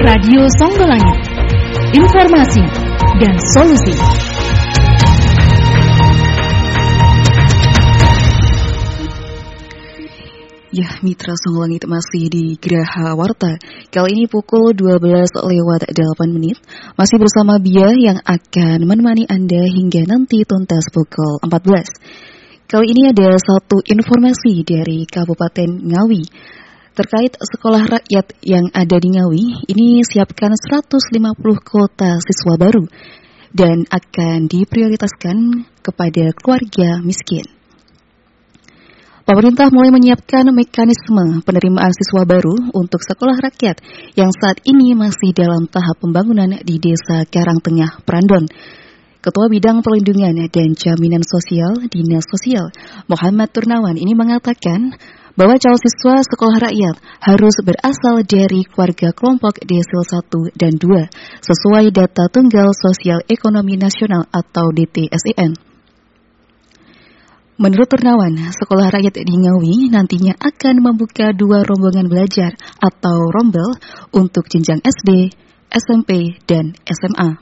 Radio Songgolangit, informasi dan solusi. Ya, Mitra Songgolangit masih di Geraha Warta. Kali ini pukul 12:08 masih bersama Bia yang akan menemani Anda hingga nanti tuntas pukul 14. Kali ini ada satu informasi dari Kabupaten Ngawi terkait sekolah rakyat yang ada di Ngawi. Ini siapkan 150 kuota siswa baru dan akan diprioritaskan kepada keluarga miskin. Pemerintah mulai menyiapkan mekanisme penerimaan siswa baru untuk sekolah rakyat yang saat ini masih dalam tahap pembangunan di Desa Karangtengah, Prandon. Ketua Bidang Perlindungan dan Jaminan Sosial Dinas Sosial Muhammad Turnawan ini mengatakan bahwa calon siswa sekolah rakyat harus berasal dari keluarga kelompok desil 1 dan 2 sesuai data Tunggal Sosial Ekonomi Nasional atau DTSEN. Menurut Turnawan, sekolah rakyat di Ngawi nantinya akan membuka 2 rombongan belajar atau rombel untuk jenjang SD, SMP, dan SMA.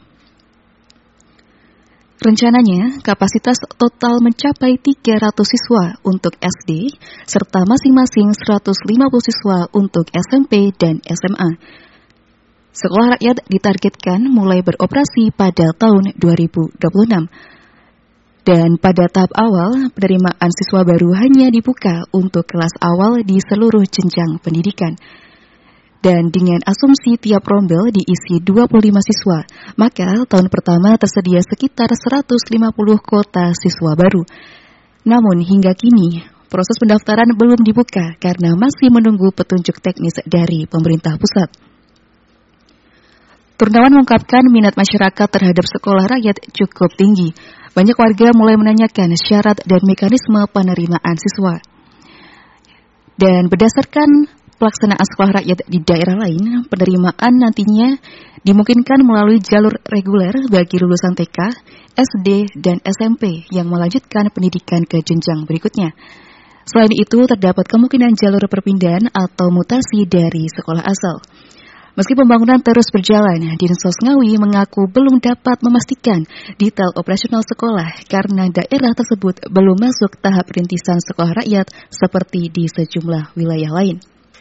Rencananya, kapasitas total mencapai 300 siswa untuk SD, serta masing-masing 150 siswa untuk SMP dan SMA. Sekolah rakyat ditargetkan mulai beroperasi pada tahun 2026. Dan pada tahap awal, penerimaan siswa baru hanya dibuka untuk kelas awal di seluruh jenjang pendidikan. Dan dengan asumsi tiap rombel diisi 25 siswa, maka tahun pertama tersedia sekitar 150 kuota siswa baru. Namun hingga kini, proses pendaftaran belum dibuka karena masih menunggu petunjuk teknis dari pemerintah pusat. Turnawan mengungkapkan minat masyarakat terhadap sekolah rakyat cukup tinggi. Banyak warga mulai menanyakan syarat dan mekanisme penerimaan siswa. Dan berdasarkan pelaksanaan sekolah rakyat di daerah lain, penerimaan nantinya dimungkinkan melalui jalur reguler bagi lulusan TK, SD, dan SMP yang melanjutkan pendidikan ke jenjang berikutnya. Selain itu, terdapat kemungkinan jalur perpindahan atau mutasi dari sekolah asal. Meski pembangunan terus berjalan, Dinsos Ngawi mengaku belum dapat memastikan detail operasional sekolah karena daerah tersebut belum masuk tahap rintisan sekolah rakyat seperti di sejumlah wilayah lain.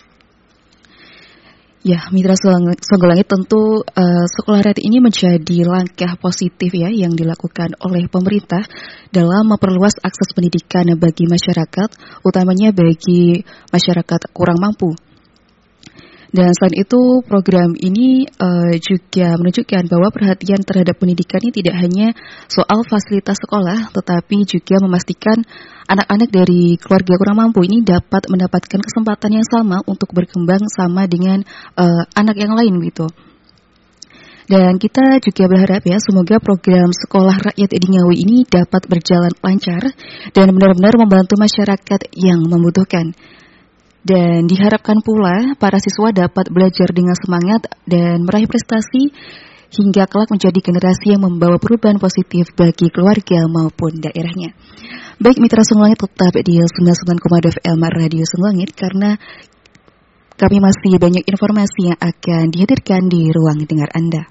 Ya, Mitra Songgolangit, tentu sekolah rakyat ini menjadi langkah positif ya yang dilakukan oleh pemerintah dalam memperluas akses pendidikan bagi masyarakat, utamanya bagi masyarakat kurang mampu. Dan selain itu, program ini juga menunjukkan bahwa perhatian terhadap pendidikan ini tidak hanya soal fasilitas sekolah, tetapi juga memastikan anak-anak dari keluarga kurang mampu ini dapat mendapatkan kesempatan yang sama untuk berkembang sama dengan anak yang lain gitu. Dan kita juga berharap ya, semoga program sekolah rakyat di Ngawi ini dapat berjalan lancar dan benar-benar membantu masyarakat yang membutuhkan. Dan diharapkan pula para siswa dapat belajar dengan semangat dan meraih prestasi hingga kelak menjadi generasi yang membawa perubahan positif bagi keluarga maupun daerahnya. Baik, Mitra Songgolangit, tetap di 99,2 FM Radio Songgolangit karena kami masih banyak informasi yang akan dihadirkan di ruang dengar Anda.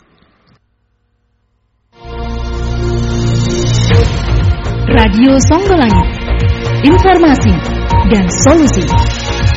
Radio Songgolangit, informasi dan solusi.